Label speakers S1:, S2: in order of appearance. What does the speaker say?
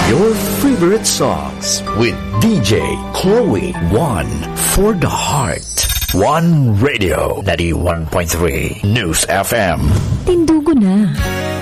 S1: your favorite songs with DJ Chloe. One for the heart. One Radio 91.3 News FM.
S2: Tindugo na.